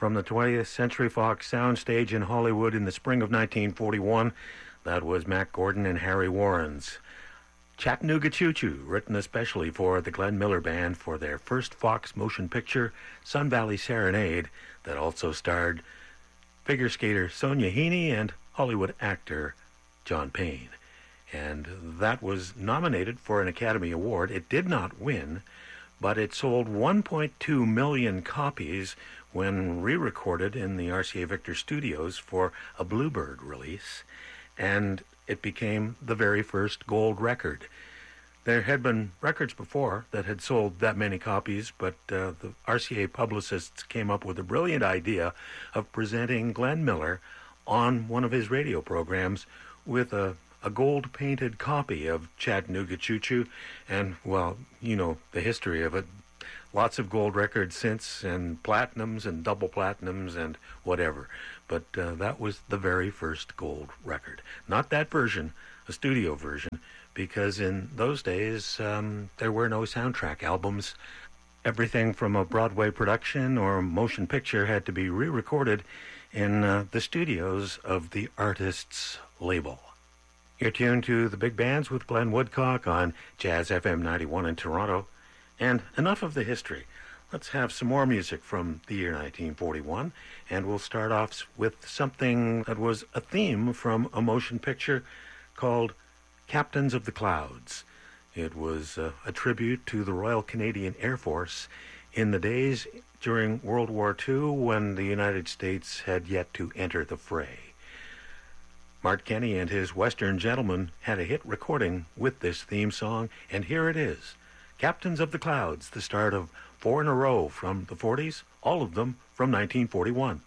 from the 20th Century Fox soundstage in Hollywood in the spring of 1941. That was Mack Gordon and Harry Warren's Chattanooga Choo Choo, written especially for the Glenn Miller Band for their first Fox motion picture, Sun Valley Serenade, that also starred figure skater Sonia Heaney and Hollywood actor John Payne. And that was nominated for an Academy Award. It did not win, but it sold 1.2 million copies when re-recorded in the RCA Victor Studios for a Bluebird release, and it became the very first gold record. There had been records before that had sold that many copies, but the RCA publicists came up with a brilliant idea of presenting Glenn Miller on one of his radio programs with a gold-painted copy of Chattanooga Choo Choo, and, well, you know the history of it. Lots of gold records since, and platinums and double platinums and whatever. But that was the very first gold record. Not that version, a studio version, because in those days there were no soundtrack albums. Everything from a Broadway production or motion picture had to be re-recorded in the studios of the artist's label. You're tuned to the Big Bands with Glenn Woodcock on Jazz FM 91 in Toronto. And enough of the history. Let's have some more music from the year 1941, and we'll start off with something that was a theme from a motion picture called Captains of the Clouds. It was a tribute to the Royal Canadian Air Force in the days during World War II when the United States had yet to enter the fray. Mart Kenny and his Western Gentlemen had a hit recording with this theme song, and here it is. Captains of the Clouds, the start of 4 in a row from the 40s, all of them from 1941.